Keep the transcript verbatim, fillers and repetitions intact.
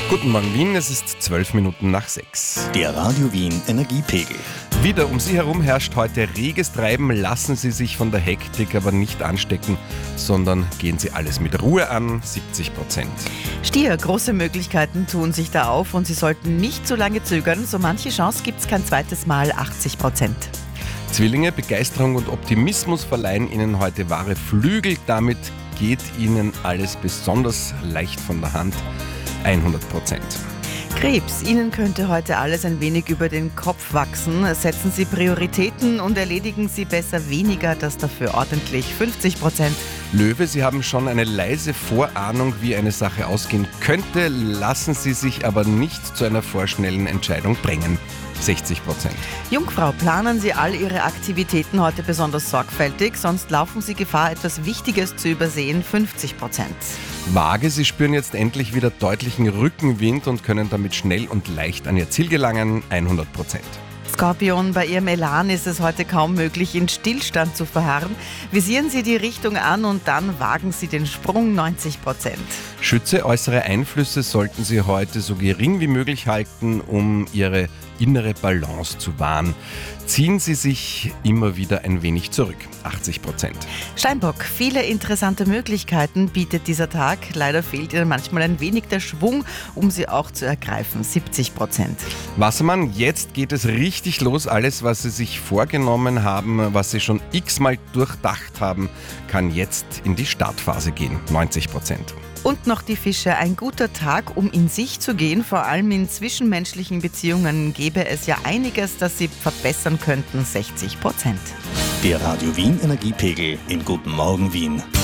Guten Morgen Wien, es ist zwölf Minuten nach sechs. Der Radio Wien Energiepegel. Wieder um Sie herum herrscht heute reges Treiben. Lassen Sie sich von der Hektik aber nicht anstecken, sondern gehen Sie alles mit Ruhe an, siebzig Prozent. Stier, große Möglichkeiten tun sich da auf und Sie sollten nicht so lange zögern. So manche Chance gibt es kein zweites Mal, achtzig Prozent. Zwillinge, Begeisterung und Optimismus verleihen Ihnen heute wahre Flügel. Damit geht Ihnen alles besonders leicht von der Hand, hundert Prozent. Krebs, Ihnen könnte heute alles ein wenig über den Kopf wachsen. Setzen Sie Prioritäten und erledigen Sie besser weniger, das dafür ordentlich, fünfzig Prozent. Löwe, Sie haben schon eine leise Vorahnung, wie eine Sache ausgehen könnte, lassen Sie sich aber nicht zu einer vorschnellen Entscheidung drängen, sechzig Prozent. Jungfrau, planen Sie all Ihre Aktivitäten heute besonders sorgfältig, sonst laufen Sie Gefahr, etwas Wichtiges zu übersehen, fünfzig Prozent. Waage, Sie spüren jetzt endlich wieder deutlichen Rückenwind und können damit schnell und leicht an Ihr Ziel gelangen, hundert Prozent. Skorpion, bei Ihrem Elan ist es heute kaum möglich, in Stillstand zu verharren. Visieren Sie die Richtung an und dann wagen Sie den Sprung, neunzig Prozent. Schütze, äußere Einflüsse sollten Sie heute so gering wie möglich halten, um Ihre innere Balance zu wahren. Ziehen Sie sich immer wieder ein wenig zurück, achtzig Prozent. Steinbock, viele interessante Möglichkeiten bietet dieser Tag. Leider fehlt Ihnen manchmal ein wenig der Schwung, um sie auch zu ergreifen, siebzig Prozent. Wassermann, jetzt geht es richtig los. Alles, was Sie sich vorgenommen haben, was Sie schon x-mal durchdacht haben, kann jetzt in die Startphase gehen, neunzig Prozent. Und noch die Fische, ein guter Tag, um in sich zu gehen. Vor allem in zwischenmenschlichen Beziehungen gäbe es ja einiges, das Sie verbessern könnten, sechzig Prozent. Der Radio Wien Energiepegel in Guten Morgen Wien.